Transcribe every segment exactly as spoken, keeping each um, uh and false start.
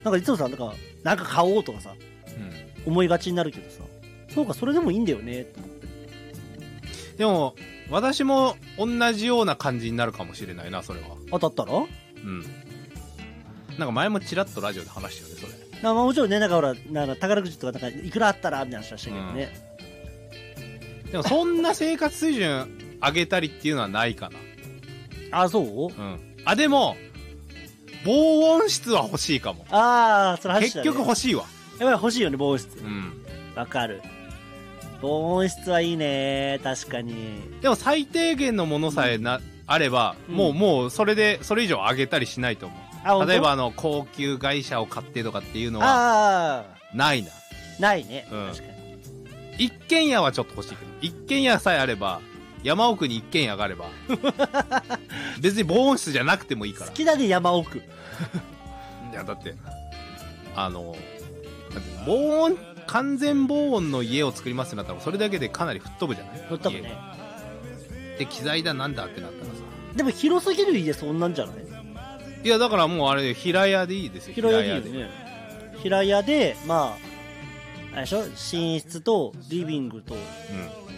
なんかいつもさ、なんかなんか買おうとかさ、うん、思いがちになるけどさ、そうか、それでもいいんだよねって思って。 でも私も同じような感じになるかもしれないな、それは。 当たったら？うん。 なんか前もちらっとラジオで話したよね、それ。 なんかもちろんね、なんかほら、なんか宝くじとかなんかいくらあったらみたいな話はしたけどね。 うん、でもそんな生活水準上げたりっていうのはないかな。あ、そう？うん。 あ、でも防音室は欲しいかも。 ああ、それ話したね。 結局欲しいわ。 やっぱり欲しいよね、防音室。 うん。 わかる。防音室はいいね、確かに。 でも最低限のものさえな、うん、あれば、うん、もうもうそれでそれ以上上げたりしないと思う。あ、例えばあの高級外車を買ってとかっていうのはないな。 ないね、 うん、 確かに。 一軒家はちょっと欲しいけど、一軒家さえあれば、山奥に一軒家があれば別に防音室じゃなくてもいいから。 好きだね、山奥。いやだってあの防音、完全防音の家を作りますってなったらそれだけでかなり吹っ飛ぶじゃない。 吹っ飛ぶね。 で機材だなんだってなったらさ。 でも広すぎる家そんなんじゃない？ いやだからもうあれ平屋でいいですよ。 平屋でいいよね。平屋でまああれでしょ、寝室とリビングと、うん、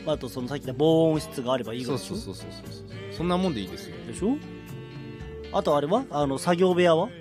あとそのさっき言った防音室があればいいからでしょ。 そうそうそうそうそう、そんなもんでいいですよ。 でしょ。あとあれはあの作業部屋は？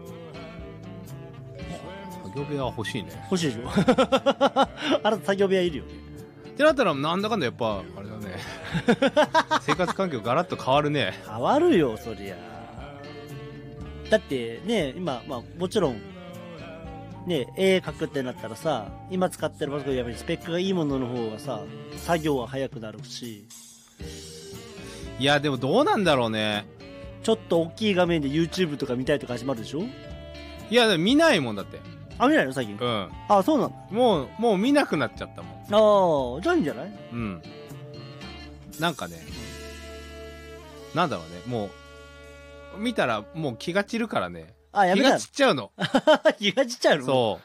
作業部屋は欲しいね。 欲しいでしょ。あなた作業部屋いるよね。 ってなったらなんだかんだやっぱあれだね。生活環境ガラッと変わるね。 変わるよそりゃ。だってね、今まあもちろんね、絵描くってなったらさ、今使ってるパソコンやっぱりスペックがいいものの方がさ、作業は早くなるし。 いやでもどうなんだろうね。 ちょっと大きい画面で YouTube とか見たいとか始まるでしょ。 いやでも見ないもんだって。 あ、見ないの最近。 うん。 あ、そうなんだ。 もうもう見なくなっちゃったもん。 ああ、じゃあいいんじゃない？ うん。なんかね、なんだろうね、もう見たらもう気が散るからね。 あ、やめた。 気が散っちゃうの。 気が散っちゃうの。 そう。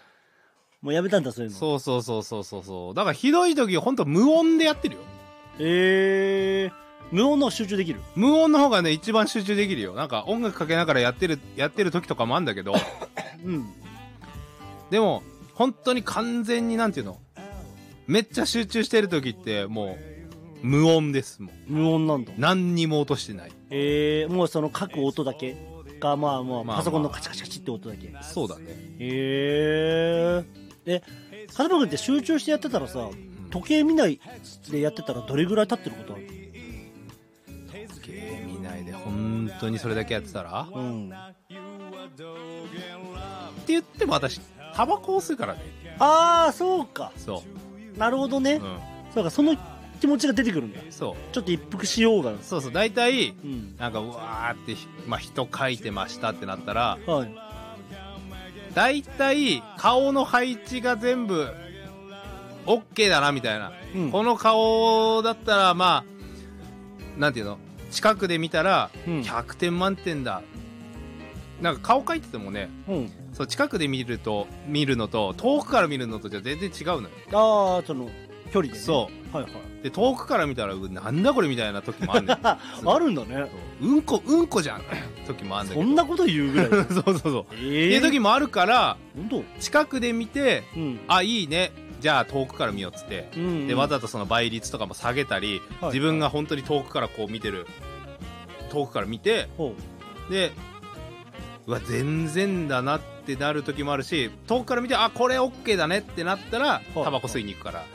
もうやめたんだそういうの。 そうそうそうそうそうそう。だからひどい時ほんと無音でやってるよ。 ええー、無音の方が集中できる。 無音の方がね一番集中できるよ。なんか音楽かけながらやってるやってる時とかもあるんだけど。 うん。 でも本当に完全になんていうの、めっちゃ集中してる時ってもう無音ですもん。 無音なんだ。 何にも音してない。 ええー、もうその書く音だけがまあまあパソコンのカチカチカチって音だけ。 まあまあ、そうだね。 へえ。え、カズマ君って集中してやってたらさ、時計見ないでやってたらどれぐらい経ってることある？ 時計見ないで本当にそれだけやってたら？うん。って言っても私タバコを吸うからね。 ああ、そうか。 そう。 なるほどね。うん、そうか、その気持ちが出てくるんだ。 そう。 ちょっと一服しようが。 そうそう。大体、うん、なんかうわーってまあ人描いてましたってなったら、はい。大体顔の配置が全部 OK だなみたいな、うん、この顔だったらまあなんていうの、近くで見たらひゃくてん満点だ、うん、なんか顔描いててもね、うん、そう近くで見ると見るのと遠くから見るのとじゃ全然違うのよ。 ああ、その距離で、ね、 そう、はいはい。で遠くから見たらなんだこれみたいな時もあるんだよ。 あるんだね。 うんこうんこじゃん時もあるんだけど。 そんなこと言うぐらい。 そうそうそう。えー、っていう時もあるから、近くで見て、うん、あいいね。じゃあ遠くから見ようっつって、うんうん、でわざとその倍率とかも下げたり、はい、自分が本当に遠くからこう見てる、遠くから見て、でうわ全然だなってなる時もあるし、遠くから見てあこれ OK だねってなったらタバコ吸いに行くから。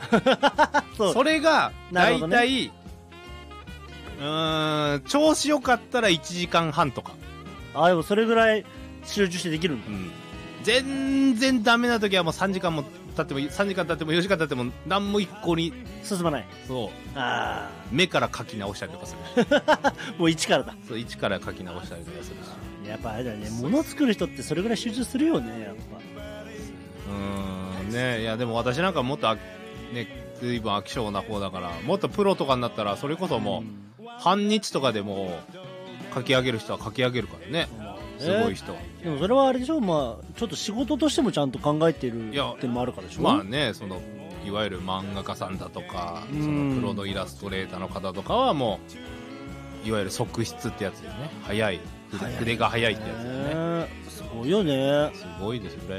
そ, それがだいたい、ね、うーん調子よかったらいちじかんはんとか。 あでもそれぐらい集中してできるんだ、うん、 全然ダメな時はもうさんじかんも経ってもさんじかん経ってもよじかん経っても何も一向に進まない。 そう、あ目から書き直したりとかする。 もう一からだ。 そう一から書き直したりとかするし、 やっぱあれだよね、物作る人ってそれぐらい集中するよね、やっぱ。 うーんね。いやでも私なんかもっとね随分飽き性な方だから、もっとプロとかになったらそれこそもう半日とかでも書き上げる人は書き上げるからね、すごい人は。 でもそれはあれでしょ、まあちょっと仕事としてもちゃんと考えてるっていうのもあるからでしょ。 まあね、そのいわゆる漫画家さんだとか、そのプロのイラストレーターの方とかはもういわゆる側筆ってやつですね。早い筆が早いってやつですね。 そうごいよね。 すごいですよ。